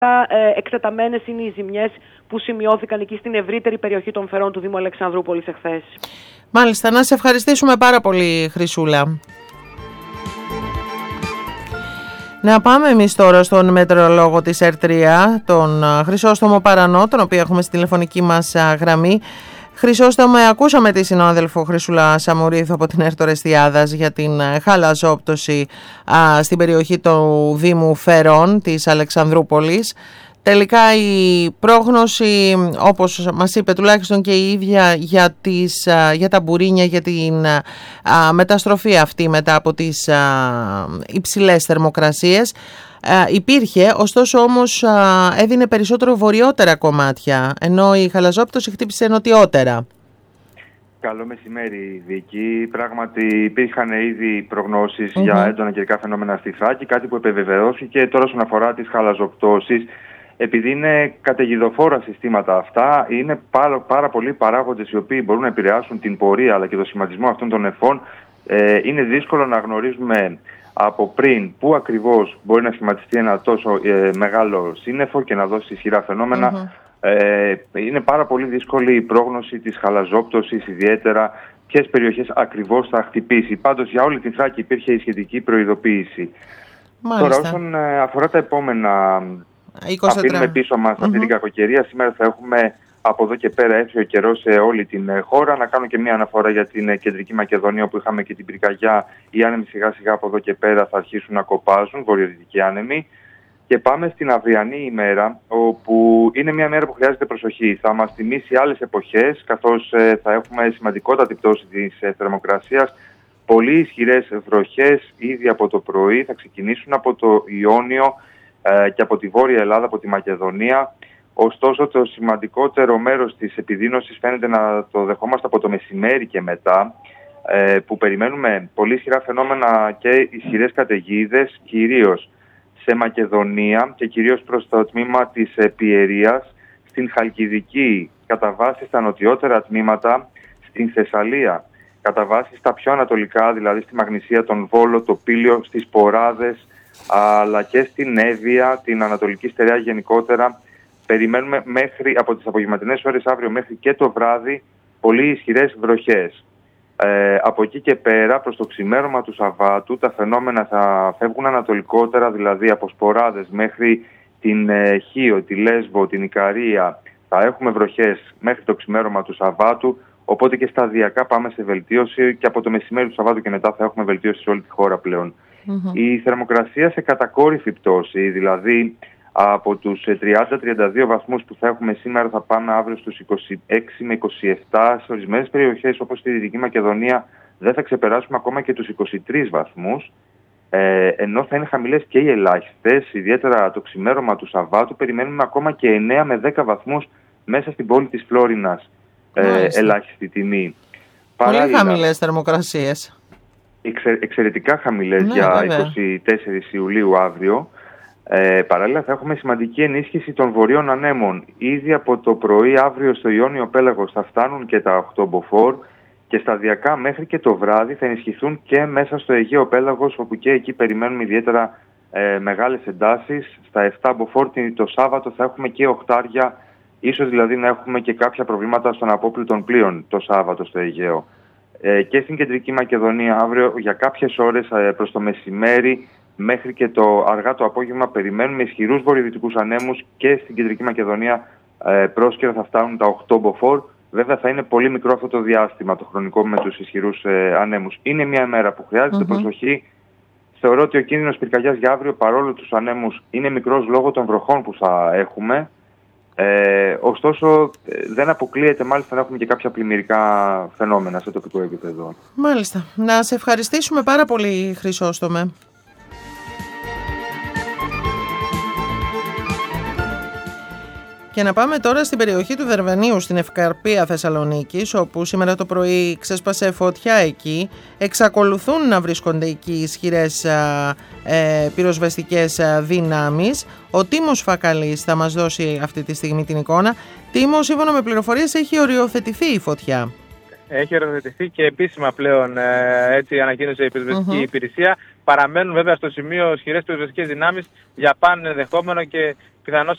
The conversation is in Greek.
εκτεταμένες είναι οι ζημιές που σημειώθηκαν εκεί στην ευρύτερη περιοχή των Φερών του Δήμου Αλεξανδρούπολης εχθές. Μάλιστα, να σε ευχαριστήσουμε πάρα πολύ, Χρυσούλα. Να πάμε εμείς τώρα στον μετεωρολόγο της ΕΡΤΡΙΑ, τον Χρυσόστομο Παρανό, τον οποίο έχουμε στη τηλεφωνική μας γραμμή. Χρυσόστομο, ακούσαμε τη συνάδελφο Χρυσούλα Σαμουρίδου από την ΕΡΤ Ορεστιάδας για την χαλαζόπτωση στην περιοχή του Δήμου Φερών της Αλεξανδρούπολης. Τελικά η πρόγνωση, όπως μας είπε τουλάχιστον και η ίδια, για τα μπουρίνια, για την μεταστροφή αυτή μετά από τις υψηλές θερμοκρασίες, υπήρχε, ωστόσο όμως έδινε περισσότερο βορειότερα κομμάτια, ενώ η χαλαζόπτωση χτύπησε νοτιότερα. Καλό μεσημέρι, Βίκη. Πράγματι υπήρχαν ήδη προγνώσεις για έντονα καιρικά φαινόμενα στη Θράκη, κάτι που επιβεβαιώθηκε. Τώρα όσον αφορά τις χαλαζοπτώσεις, επειδή είναι καταιγιδοφόρα συστήματα αυτά, είναι πάρα πολλοί παράγοντες οι οποίοι μπορούν να επηρεάσουν την πορεία αλλά και το σχηματισμό αυτών των νεφών. Είναι δύσκολο να γνωρίζουμε από πριν πού ακριβώς μπορεί να σχηματιστεί ένα τόσο μεγάλο σύννεφο και να δώσει ισχυρά φαινόμενα. Είναι πάρα πολύ δύσκολη η πρόγνωση της χαλαζόπτωσης, ιδιαίτερα ποιες περιοχές ακριβώς θα χτυπήσει. Πάντως για όλη την Θράκη υπήρχε η σχετική προειδοποίηση. Τώρα όσον αφορά τα επόμενα, αφήνουμε πίσω μας αυτή την κακοκαιρία. Σήμερα θα έχουμε από εδώ και πέρα έφυγε ο καιρός σε όλη την χώρα. Να κάνω και μια αναφορά για την Κεντρική Μακεδονία, όπου είχαμε και την πυρκαγιά. Οι άνεμοι σιγά σιγά από εδώ και πέρα θα αρχίσουν να κοπάζουν, βορειοδυτικοί άνεμοι. Και πάμε στην αυριανή ημέρα, όπου είναι μια μέρα που χρειάζεται προσοχή. Θα μας θυμίσει άλλες εποχές, καθώς θα έχουμε σημαντικότατη πτώση της θερμοκρασίας. Πολύ ισχυρές βροχές ήδη από το πρωί θα ξεκινήσουν από το Ιόνιο και από τη Βόρεια Ελλάδα, από τη Μακεδονία. Ωστόσο, το σημαντικότερο μέρος της επιδείνωσης φαίνεται να το δεχόμαστε από το μεσημέρι και μετά, που περιμένουμε πολύ ισχυρά φαινόμενα και ισχυρές καταιγίδες, κυρίως σε Μακεδονία και κυρίως προς το τμήμα της Πιερίας, στην Χαλκιδική, κατά βάση στα νοτιότερα τμήματα, στην Θεσσαλία, κατά βάση στα πιο ανατολικά, δηλαδή στη Μαγνησία, τον Βόλο, το Πήλιο, στις Ποράδες, αλλά και στην Εύβοια, την Ανατολική Στερεά γενικότερα. Περιμένουμε από τις απογευματινές ώρες αύριο μέχρι και το βράδυ πολύ ισχυρές βροχές. Από εκεί και πέρα προς το ξημέρωμα του Σαββάτου τα φαινόμενα θα φεύγουν ανατολικότερα, δηλαδή από Σποράδες μέχρι την Χίο, τη Λέσβο, την Ικαρία. Θα έχουμε βροχές μέχρι το ξημέρωμα του Σαββάτου, οπότε και σταδιακά πάμε σε βελτίωση και από το μεσημέρι του Σαββάτου και μετά θα έχουμε βελτίωση σε όλη τη χώρα πλέον. Η θερμοκρασία σε κατακόρυφη πτώση, δηλαδή από τους 30-32 βαθμούς που θα έχουμε σήμερα θα πάμε αύριο στους 26 με 27. Σε ορισμένες περιοχές όπως στη Δυτική Μακεδονία δεν θα ξεπεράσουμε ακόμα και τους 23 βαθμούς, ενώ θα είναι χαμηλές και οι ελάχιστες. Ιδιαίτερα το ξημέρωμα του Σαββάτου περιμένουμε ακόμα και 9 με 10 βαθμούς μέσα στην πόλη της Φλόρινας, ελάχιστη τιμή. Πολύ χαμηλές θερμοκρασίες. Εξαιρετικά χαμηλές για βέβαια. 24 Ιουλίου αύριο. Παράλληλα θα έχουμε σημαντική ενίσχυση των βορείων ανέμων. Ήδη από το πρωί αύριο στο Ιόνιο Πέλαγος θα φτάνουν και τα 8 μποφόρ και σταδιακά μέχρι και το βράδυ θα ενισχυθούν και μέσα στο Αιγαίο Πέλαγος, όπου και εκεί περιμένουμε ιδιαίτερα μεγάλες εντάσεις. Στα 7 μποφόρ το Σάββατο θα έχουμε και οχτάρια, ίσως δηλαδή να έχουμε και κάποια προβλήματα στον απόπλου των πλοίων το Σάββατο στο Αιγαίο. Και στην Κεντρική Μακεδονία αύριο για κάποιες ώρες προς το μεσημέρι μέχρι και το αργά το απόγευμα περιμένουμε ισχυρούς βορειοδυτικούς ανέμους και στην Κεντρική Μακεδονία πρόσκαιρα θα φτάνουν τα 8 μποφόρ. Βέβαια θα είναι πολύ μικρό αυτό το διάστημα το χρονικό με τους ισχυρούς ανέμους. Είναι μια μέρα που χρειάζεται προσοχή. Θεωρώ ότι ο κίνδυνος πυρκαγιάς για αύριο, παρόλο τους ανέμους, είναι μικρός λόγω των βροχών που θα έχουμε. Ωστόσο δεν αποκλείεται μάλιστα να έχουμε και κάποια πλημμυρικά φαινόμενα σε τοπικό επίπεδο. Μάλιστα. Να σε ευχαριστήσουμε πάρα πολύ, Χρυσόστομε. Και να πάμε τώρα στην περιοχή του Δερβενίου, στην Ευκαρπία Θεσσαλονίκης, όπου σήμερα το πρωί ξέσπασε φωτιά εκεί. Εξακολουθούν να βρίσκονται εκεί ισχυρές πυροσβεστικές δυνάμεις. Ο Τίμος Φακαλής θα μας δώσει αυτή τη στιγμή την εικόνα. Τίμο, σύμφωνα με πληροφορίες, έχει οριοθετηθεί η φωτιά. Έχει οριοθετηθεί και επίσημα πλέον, έτσι ανακοίνωσε η πυροσβεστική υπηρεσία. Παραμένουν βέβαια στο σημείο ισχυρές πυροσβεστικές δυνάμεις για πάνε ενδεχόμενο και πιθανώς